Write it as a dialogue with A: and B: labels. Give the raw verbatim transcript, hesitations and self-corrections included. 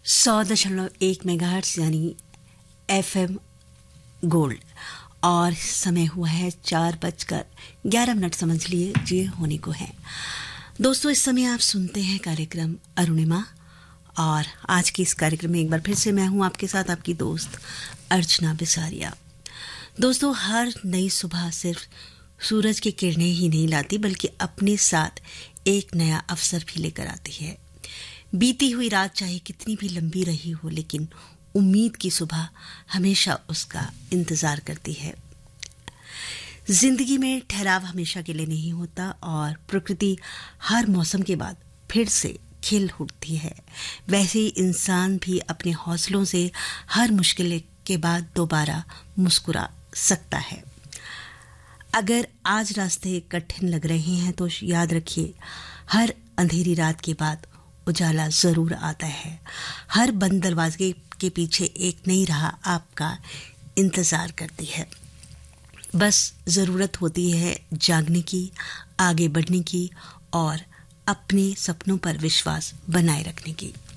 A: सौ दशमलव एक मेगाहर्ट्ज यानी एफएम गोल्ड। और समय हुआ है चार बजकर ग्यारह मिनट, समझ लिए जी होने को है। दोस्तों, इस समय आप सुनते हैं कार्यक्रम अरुणिमा, और आज के इस कार्यक्रम में एक बार फिर से मैं हूं आपके साथ, आपकी दोस्त अर्चना बिसारिया। दोस्तों, हर नई सुबह सिर्फ सूरज की किरणें ही नहीं लाती, बल्कि अपने साथ एक नया अवसर भी लेकर आती है। बीती हुई रात चाहे कितनी भी लंबी रही हो, लेकिन उम्मीद की सुबह हमेशा उसका इंतजार करती है। जिंदगी में ठहराव हमेशा के लिए नहीं होता, और प्रकृति हर मौसम के बाद फिर से खिल उठती है। वैसे ही इंसान भी अपने हौसलों से हर मुश्किल के बाद दोबारा मुस्कुरा सकता है। अगर आज रास्ते कठिन लग रहे हैं तो याद रखिए, हर अंधेरी रात के बाद उजाला जरूर आता है। हर बंद दरवाजे के पीछे एक नई राह आपका इंतजार करती है। बस जरूरत होती है जागने की, आगे बढ़ने की और अपने सपनों पर विश्वास बनाए रखने की।